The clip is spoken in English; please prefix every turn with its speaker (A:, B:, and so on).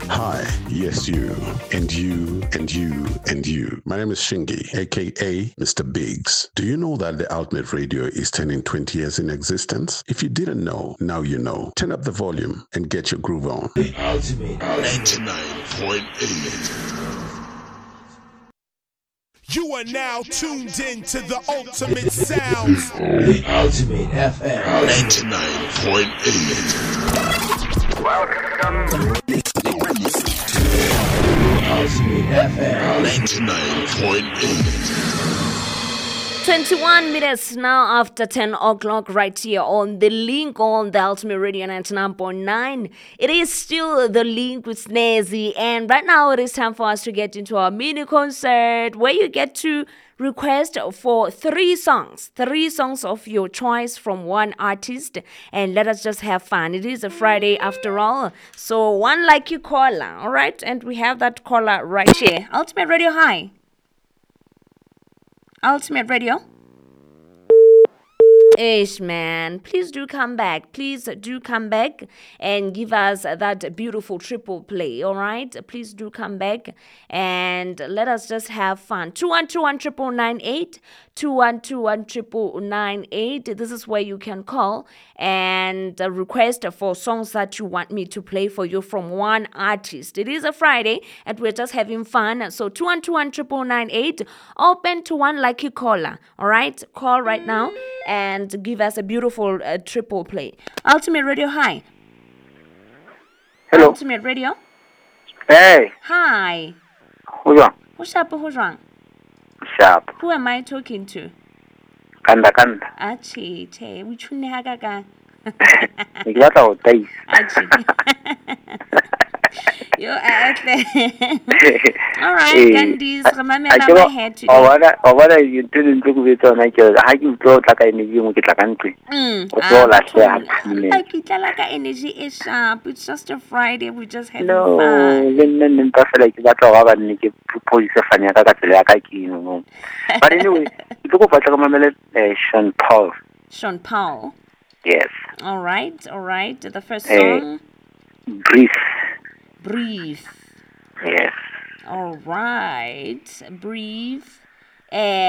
A: Hi, yes, you, and you, and you, and you. My name is Shingy, aka Mr. Biggs. Do you know that the Ultimate Radio is turning 20 years in existence? If you didn't know, now you know. Turn up the volume and get your groove on.
B: The Ultimate 99.8.
C: You are now tuned in to the ultimate sounds.
B: The Ultimate FM 99.8.
D: Welcome.
B: Ultimate FM 99.8.
E: 21 minutes now after 10 o'clock right here on the link on the Ultimate Radio 99.9. It is still the link with Snazzy, and right now it is time for us to get into our mini concert where you get to request for three songs of your choice from one artist, and let us just have fun. It is a Friday after all, so one lucky caller, all right? And we have that caller right here. Ultimate Radio, hi. Ultimate Radio. Ish, man, please do come back. Please do come back and give us that beautiful triple play, all right? Please do come back and let us just have fun. 2121 2121 This is where you can call and request for songs that you want me to play for you from one artist. It is a Friday and we're just having fun. So 2121 open to one lucky caller, all right? Call right now and give us a beautiful triple play. Ultimate Radio, hi.
F: Hello.
E: Ultimate Radio.
F: Hey.
E: Hi.
F: Who's on?
E: What's up? Who's wrong?
F: Sharp.
E: Who am I talking to?
F: Kanda.
E: Achi, che, which one hagaga?
F: Ke batla go taisa.
E: Achi. Yo, all right, Gandhi, remember my head today.
F: O bona you didn't look with on like ha ke tlo tla ka energy mo ke tla ka ntwe. O tlo la share.
E: Like it like energy is sharp. It's just a Friday. We just having
F: No,
E: fun.
F: then nta fela ke batla go ba nne ke propose fanya ka tsela ya ka ke no. But anyway, ke go batla go mamela Sean Paul.
E: Sean Paul.
F: Yes.
E: All right. The first song. Breathe.
F: Yes.
E: All right. Breathe.